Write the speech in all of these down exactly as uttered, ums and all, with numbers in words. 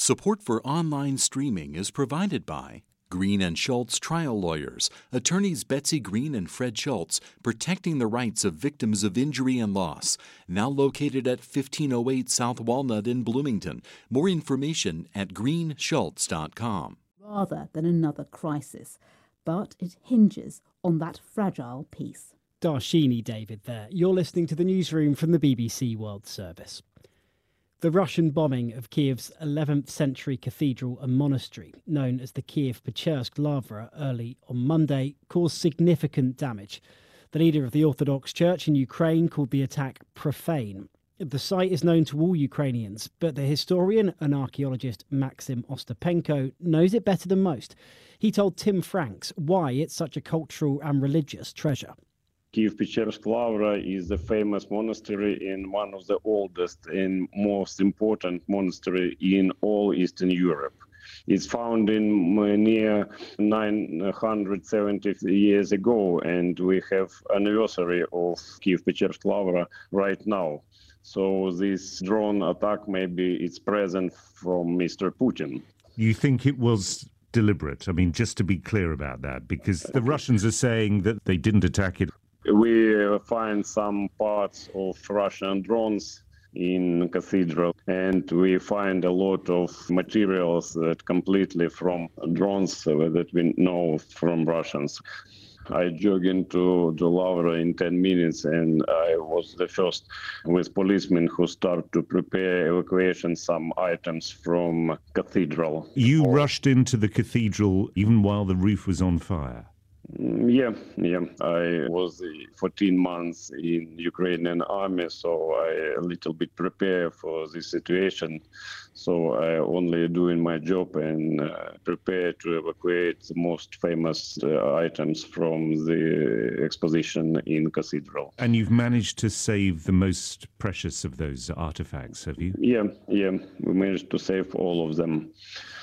Support for online streaming is provided by Green and Schultz Trial Lawyers, attorneys Betsy Green and Fred Schultz, protecting the rights of victims of injury and loss. Now located at fifteen oh eight South Walnut in Bloomington. More information at green schultz dot com. Rather than another crisis, but it hinges on that fragile peace. Darshini David there. You're listening to the newsroom from the B B C World Service. The Russian bombing of Kiev's eleventh century cathedral and monastery, known as the Kiev-Pechersk Lavra, early on Monday, caused significant damage. The leader of the Orthodox Church in Ukraine called the attack profane. The site is known to all Ukrainians, but the historian and archaeologist Maxim Ostapenko knows it better than most. He told Tim Franks why it's such a cultural and religious treasure. Kiev-Pechersk Lavra is the famous monastery and one of the oldest and most important monastery in all Eastern Europe. It's founded in near nine hundred seventy years ago, and we have anniversary of Kiev-Pechersk Lavra right now. So this drone attack, maybe it's present from Mister Putin. You think it was deliberate? I mean, just to be clear about that, because the Russians are saying that they didn't attack it. We find some parts of Russian drones in cathedral, and we find a lot of materials that completely from drones that we know from Russians. I jogged into the Lavra in ten minutes, and I was the first with policemen who started to prepare evacuation some items from cathedral. You or- rushed into the cathedral even while the roof was on fire? Yeah, yeah. I was fourteen months in Ukrainian army, so I a little bit prepare for this situation. So I only doing my job and uh, prepare to evacuate the most famous uh, items from the exposition in cathedral. And you've managed to save the most precious of those artifacts, have you? Yeah, yeah. We managed to save all of them.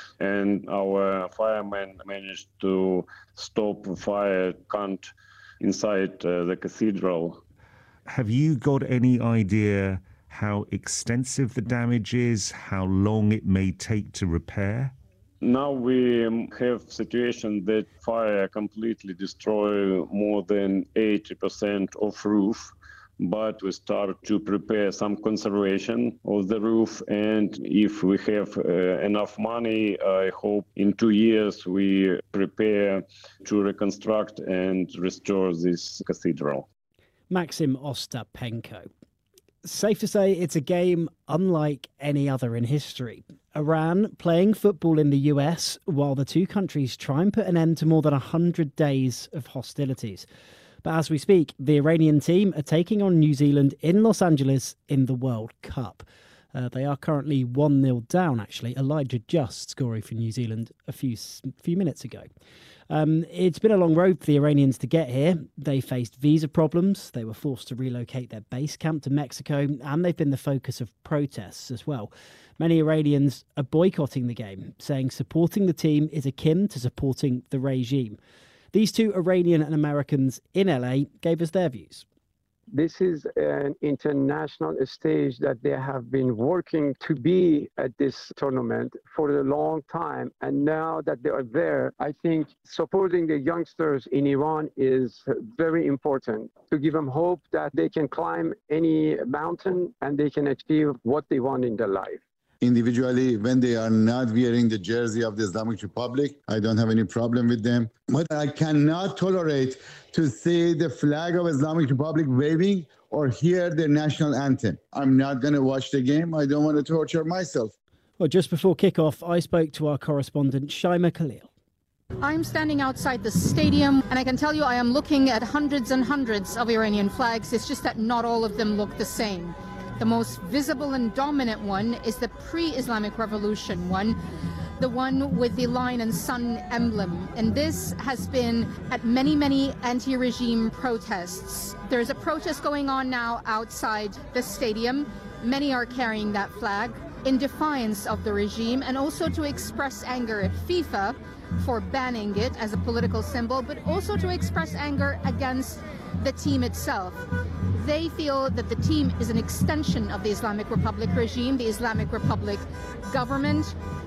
And our firemen managed to stop fire count inside uh, the cathedral. Have you got any idea how extensive the damage is, how long it may take to repair? Now we have situation that fire completely destroy more than eighty percent of roof. But we start to prepare some conservation of the roof, and if we have uh, enough money, I hope in two years we prepare to reconstruct and restore this cathedral. Maxim Ostapenko. Safe to say it's a game unlike any other in history. Iran playing football in the U S while the two countries try and put an end to more than one hundred days of hostilities. But as we speak, the Iranian team are taking on New Zealand in Los Angeles in the World Cup. Uh, they are currently one nil down, actually. Elijah Just scoring for New Zealand a few few minutes ago. Um, it's been a long road for the Iranians to get here. They faced visa problems. They were forced to relocate their base camp to Mexico, and they've been the focus of protests as well. Many Iranians are boycotting the game, saying supporting the team is akin to supporting the regime. These two Iranian and Americans in L A gave us their views. This is an international stage that they have been working to be at this tournament for a long time. And now that they are there, I think supporting the youngsters in Iran is very important to give them hope that they can climb any mountain and they can achieve what they want in their life. Individually, when they are not wearing the jersey of the Islamic Republic, I don't have any problem with them. But I cannot tolerate to see the flag of Islamic Republic waving or hear their national anthem. I'm not going to watch the game. I don't want to torture myself. Well, just before kickoff, I spoke to our correspondent, Shaima Khalil. I'm standing outside the stadium, and I can tell you I am looking at hundreds and hundreds of Iranian flags. It's just that not all of them look the same. The most visible and dominant one is the pre-Islamic Revolution one, the one with the lion and sun emblem. And this has been at many, many anti-regime protests. There's a protest going on now outside the stadium. Many are carrying that flag in defiance of the regime and also to express anger at FIFA for banning it as a political symbol, but also to express anger against the team itself. They feel that the team is an extension of the Islamic Republic regime, the Islamic Republic government.